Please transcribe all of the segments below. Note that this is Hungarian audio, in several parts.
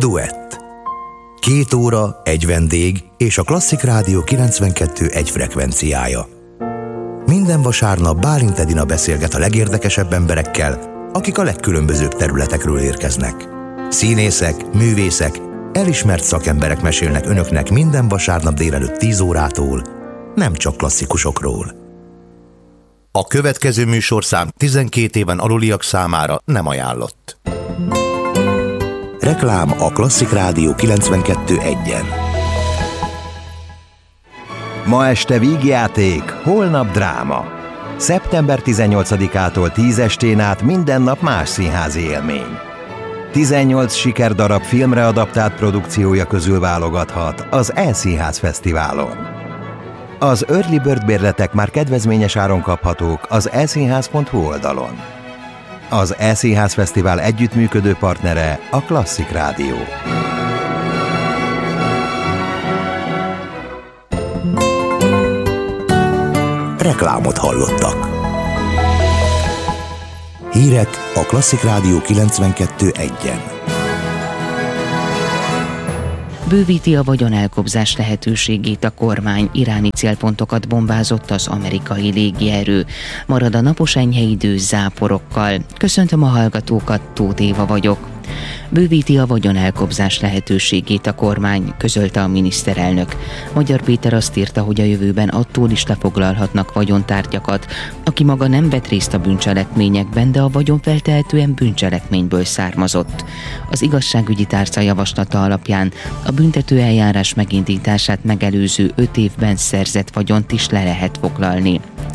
Duett. 2 óra, egy vendég és a Klasszik Rádió 92.1 frekvenciája. Minden vasárnap Bálint Edina beszélget a legérdekesebb emberekkel, akik a legkülönbözőbb területekről érkeznek. Színészek, művészek, elismert szakemberek mesélnek önöknek minden vasárnap délelőtt 10 órától, nem csak klasszikusokról. A következő műsorszám 12 éven aluliak számára nem ajánlott. Reklám a Klasszik Rádió 92.1-en. Ma este vígjáték, holnap dráma. Szeptember 18-ától 10 estén át minden nap más színházi élmény. 18 sikerdarab filmre adaptált produkciója közül válogathat az E-Színház Fesztiválon. Az Early Bird bérletek már kedvezményes áron kaphatók az eszínház.hu oldalon. Az E-Színház Fesztivál együttműködő partnere a Klasszik Rádió. Reklámot hallottak. Hírek a Klasszik Rádió 92.1-en. Bővíti a vagyonelkobzás lehetőségét a kormány, iráni célpontokat bombázott az amerikai légierő. Marad a napos enyhe idő záporokkal. Köszöntöm a hallgatókat, Tóth Éva vagyok. Bővíti a vagyonelkobzás lehetőségét a kormány, közölte a miniszterelnök. Magyar Péter azt írta, hogy a jövőben attól is lefoglalhatnak vagyontárgyakat, aki maga nem vett részt a bűncselekményekben, de a vagyon feltehetően bűncselekményből származott. Az igazságügyi tárca javaslata alapján a büntető eljárás megindítását megelőző 5 évben szerzett vagyont is le lehet foglalni.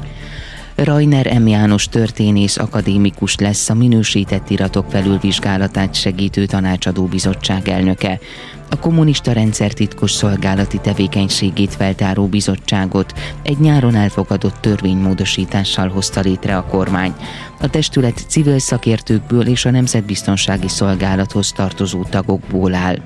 Rajner M. János történész akadémikus lesz a minősített iratok felülvizsgálatát segítő tanácsadó bizottság elnöke. A kommunista rendszer titkos szolgálati tevékenységét feltáró bizottságot egy nyáron elfogadott törvénymódosítással hozta létre a kormány. A testület civil szakértőkből és a Nemzetbiztonsági Szolgálathoz tartozó tagokból áll.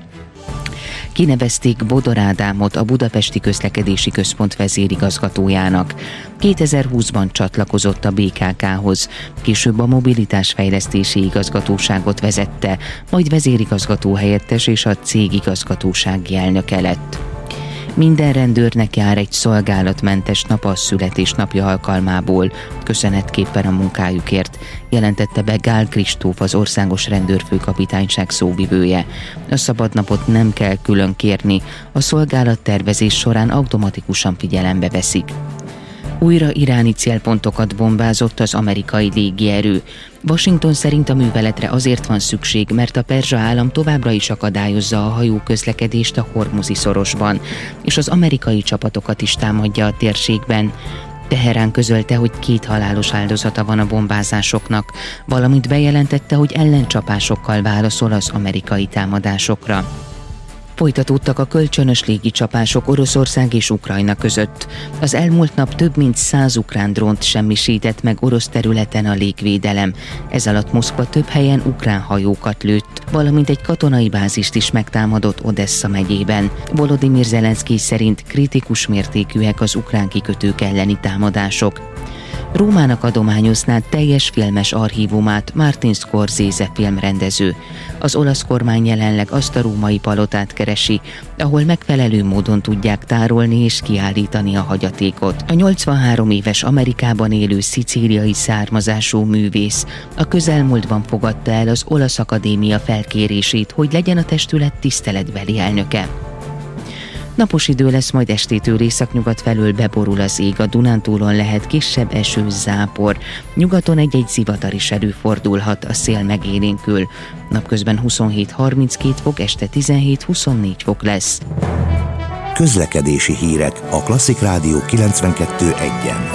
Kinevezték Bodor Ádámot a Budapesti Közlekedési Központ vezérigazgatójának. 2020-ban csatlakozott a BKK-hoz, később a Mobilitásfejlesztési Igazgatóságot vezette, majd vezérigazgató helyettes és a cégigazgatósági elnöke lett. Minden rendőrnek jár egy szolgálatmentes nap a születésnapja alkalmából, köszönetképpen a munkájukért, jelentette be Gál Kristóf, az Országos Rendőrfőkapitányság szóvivője. A szabadnapot nem kell külön kérni, a szolgálattervezés során automatikusan figyelembe veszik. Újra iráni célpontokat bombázott az amerikai légierő. Washington szerint a műveletre azért van szükség, mert a perzsa állam továbbra is akadályozza a hajóközlekedést a Hormuzi szorosban, és az amerikai csapatokat is támadja a térségben. Teherán közölte, hogy 2 halálos áldozata van a bombázásoknak, valamint bejelentette, hogy ellencsapásokkal válaszol az amerikai támadásokra. Folytatódtak a kölcsönös légicsapások Oroszország és Ukrajna között. Az elmúlt nap több mint 100 ukrán drónt semmisített meg orosz területen a légvédelem. Ez alatt Moszkva több helyen ukrán hajókat lőtt, valamint egy katonai bázist is megtámadott Odessa megyében. Volodymyr Zelenszkij szerint kritikus mértékűek az ukrán kikötők elleni támadások. Rómának adományozná teljes filmes archívumát Martin Scorsese filmrendező. Az olasz kormány jelenleg azt a római palotát keresi, ahol megfelelő módon tudják tárolni és kiállítani a hagyatékot. A 83 éves Amerikában élő szicíliai származású művész a közelmúltban fogadta el az Olasz Akadémia felkérését, hogy legyen a testület tiszteletbeli elnöke. Napos idő lesz, majd estétől északnyugat felől beborul az ég, a Dunántúlon lehet kisebb eső, zápor. Nyugaton egy-egy zivatar is előfordulhat, a szél megélénkül. Napközben 27-32 fok, este 17-24 fok lesz. Közlekedési hírek a Klasszik Rádió 92.1-en.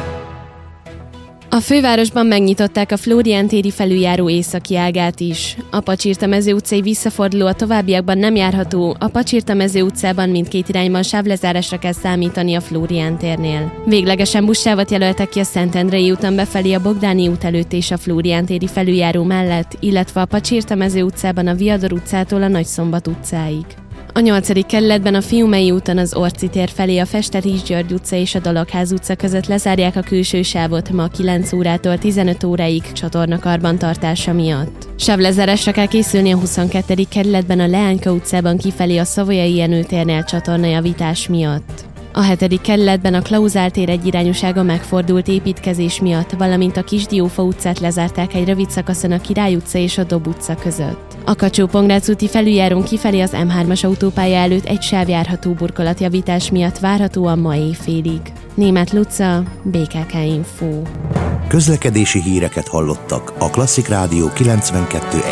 A fővárosban megnyitották a Flórián téri felüljáró északi ágát is. A Pacsirta-mező utcai visszaforduló a továbbiakban nem járható, a Pacsirta-mező utcában mindkét irányban sávlezárásra kell számítani a Flórián térnél. Véglegesen buszsávot jelöltek ki a Szentendrei úton befelé a Bogdáni út előtt és a Flórián téri felüljáró mellett, illetve a Pacsirta-mező utcában a Viador utcától a Nagyszombat utcáig. A 8. kerületben a Fiumei úton az Orci tér felé a Fester-Ries György utca és a Dalogház utca között lezárják a külső sávot ma 9 órától 15 óráig csatorna karbantartása miatt. Sávlezárásra kell készülni a 22. kerületben a Leányka utcában kifelé a Savoyai Jenő térnél csatornajavítás miatt. A 7. kerületben a Klauzál tér egyirányúsága megfordult építkezés miatt, valamint a Kisdiófa utcát lezárták egy rövid szakaszon a Király utca és a Dob utca között. A Kacsó-Pongrác úti felüljárón kifelé az M3-as autópálya előtt egy sávjárható burkolatjavítás miatt várhatóan ma éjfélig. Németh Luca, BKK Info. Közlekedési híreket hallottak a Klasszik Rádió 92.1-en.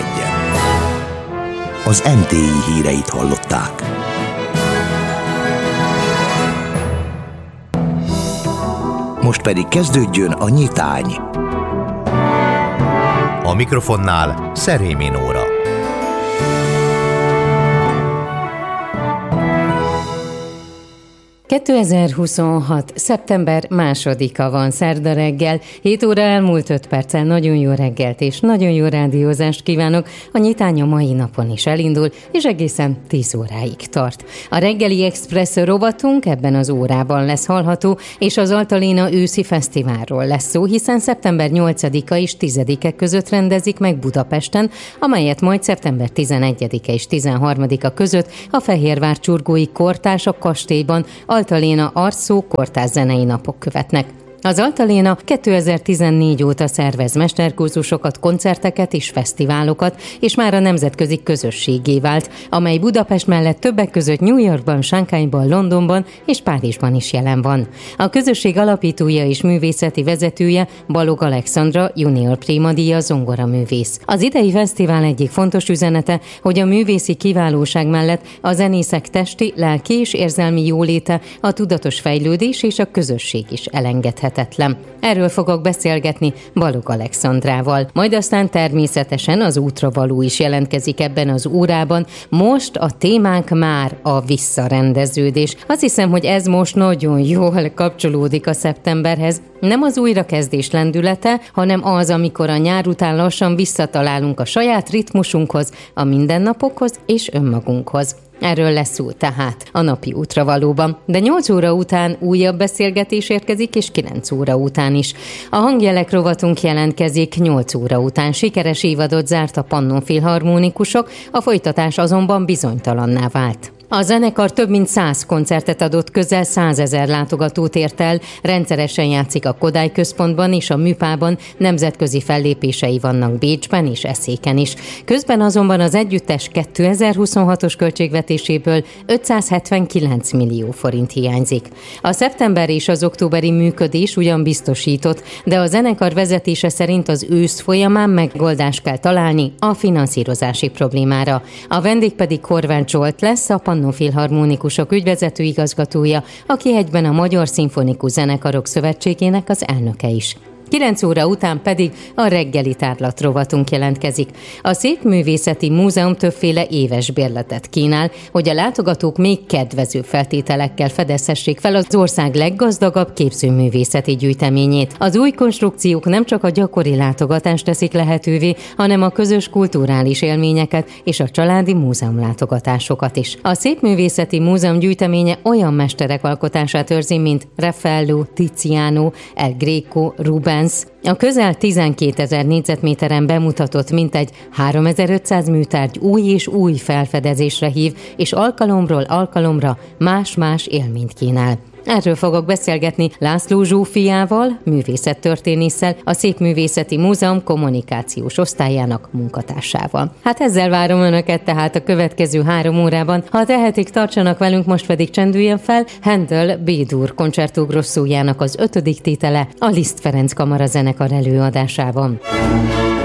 Az MTI híreit hallották. Most pedig kezdődjön a nyitány. A mikrofonnál Szerémi Nóra. 2026. szeptember 2-a van, szerda reggel, 7 óra elmúlt 5 perccel, nagyon jó reggelt és nagyon jó rádiózást kívánok. A nyitány a mai napon is elindul, és egészen 10 óráig tart. A reggeli express rovatunk ebben az órában lesz hallható, és az Altaléna őszi fesztiválról lesz szó, hiszen szeptember 8-a és 10-e között rendezik meg Budapesten, amelyet majd szeptember 11-e és 13-a között a Fehérvár Csurgói Kortárs a kastélyban Altaléna arcszó kortárs zenei napok követnek. Az Altaléna 2014 óta szervez mesterkurzusokat, koncerteket és fesztiválokat, és már a nemzetközi közösségé vált, amely Budapest mellett többek között New Yorkban, Shanghaiban, Londonban és Párizsban is jelen van. A közösség alapítója és művészeti vezetője Balogh Alexandra junior prémadíja zongoraművész. Az idei fesztivál egyik fontos üzenete, hogy a művészi kiválóság mellett a zenészek testi, lelki és érzelmi jóléte, a tudatos fejlődés és a közösség is elengedhetetlen. Erről fogok beszélgetni Balogh Alexandrával. Majd aztán természetesen az útravaló is jelentkezik ebben az órában. Most a témánk már a visszarendeződés. Azt hiszem, hogy ez most nagyon jól kapcsolódik a szeptemberhez. Nem az újrakezdés lendülete, hanem az, amikor a nyár után lassan visszatalálunk a saját ritmusunkhoz, a mindennapokhoz és önmagunkhoz. Erről lesz szó tehát a napi útravalóban. De 8 óra után újabb beszélgetés érkezik, és 9 óra után is. A hangjelek rovatunk jelentkezik 8 óra után. Sikeres évadot zárt a Pannon Filharmonikusok, a folytatás azonban bizonytalanná vált. A zenekar több mint 100 koncertet adott, közel 100 000 látogatót ért el, rendszeresen játszik a Kodály Központban és a Műpában, nemzetközi fellépései vannak Bécsben és Eszéken is. Közben azonban az együttes 2026-os költségvetéséből 579 millió forint hiányzik. A szeptember és az októberi működés ugyan biztosított, de a zenekar vezetése szerint az ősz folyamán megoldást kell találni a finanszírozási problémára. A vendég pedig Horváth Zsolt lesz, a Pannon Filharmonikusok ügyvezető igazgatója, aki egyben a Magyar Szimfonikus Zenekarok Szövetségének az elnöke is. 9 óra után pedig a reggeli tárlat rovatunk jelentkezik. A Szépművészeti Múzeum többféle éves bérletet kínál, hogy a látogatók még kedvező feltételekkel fedezhessék fel az ország leggazdagabb képzőművészeti gyűjteményét. Az új konstrukciók nem csak a gyakori látogatást teszik lehetővé, hanem a közös kulturális élményeket és a családi múzeumlátogatásokat is. A Szépművészeti Múzeum gyűjteménye olyan mesterek alkotását őrzi, mint Raffaello, Tiziano, El Greco, Rubens. A közel 12 000 négyzetméteren bemutatott mintegy 3500 műtárgy új és új felfedezésre hív, és alkalomról alkalomra más-más élményt kínál. Erről fogok beszélgetni László Zsófiával, művészettörténésszel, a Szépművészeti Múzeum kommunikációs osztályának munkatársával. Hát ezzel várom Önöket tehát a következő 3 órában. Ha tehetik, tartsanak velünk, most pedig csendüljen fel Handel B-dur Concerto Grossojának az 5. tétele a Liszt Ferenc Kamara zenekar előadásában.